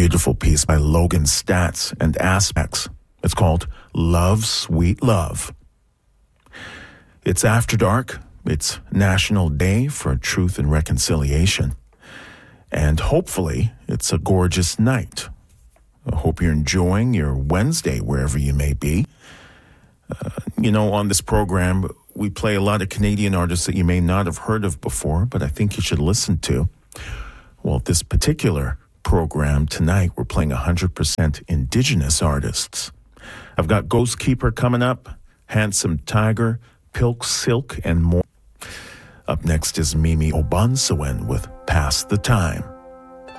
beautiful piece by Logan Stats and Aspects. It's called Love, Sweet Love. It's after dark. It's National Day for Truth and Reconciliation. And hopefully, it's a gorgeous night. I hope you're enjoying your Wednesday wherever you may be. On this program, we play a lot of Canadian artists that you may not have heard of before, but I think you should listen to. Well, this particular program tonight, we're playing 100% Indigenous artists. I've got Ghost Keeper coming up, Handsome Tiger, Pilk Silk, and more. Up next is Mimi Obansewen with Pass the Time.